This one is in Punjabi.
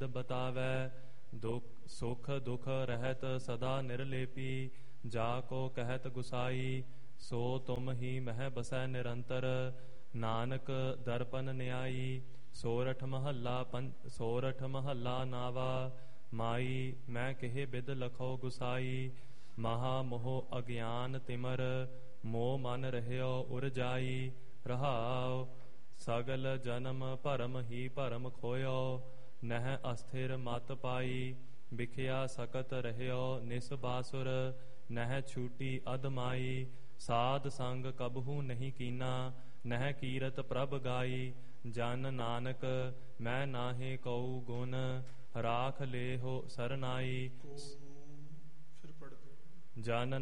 ਬਤਾਵੈ ਦੁਖ ਸੁਖ ਦੁਖ ਰਹਿਤ ਸਦਾ ਨਿਰਲੇਪੀ ਜਾ ਕੋ ਕਹਿਤ ਗੁਸਾਈ ਸੋ ਤੁਮ ਹੀ ਮਹਿ ਬਸੈ ਨਿਰੰਤਰ ਨਾਨਕ ਦਰਪਨ ਨਿਆਈ ਸੋਰਠ ਮਹੱਲਾ ਨਾਵਾ ਮਾਈ ਮੈਂ ਕਿਹ ਬਿਦ ਲਖੋ ਗੁਸਾਈ ਮਹਾ ਮੋਹ ਅਗਿਆਨ ਤਿਮਰ ਮੋਹ ਮਨ ਰਹਿਓ ਉਰਜਾਈ ਰਹਾਉ ਸਗਲ ਜਨਮ ਭਰਮ ਹੀ ਭਰਮ ਖੋਇਓ ਨਹਿ ਅਸਥਿਰ ਮਤ ਪਾਈ ਵਿਖਿਆ ਸਕਤ ਰਹਿਓ ਨਿਸ ਬਾਸੁਰ ਨਹਿ ਛੂਟੀ ਅਦਮਾਈ ਸਾਧ ਸੰਗ ਕਬਹੂ ਨਹੀਂ ਕੀਨਾ ਨਹਿ ਕੀਰਤ ਪ੍ਰਭ ਗਾਈ ਜਨ ਨਾਨਕ ਮੈਂ ਨਾਹੀ ਕਉ ਗੁਣ ਰਾਖ ਲੇਹੋ ਸਰਨਾਈ ਜਨ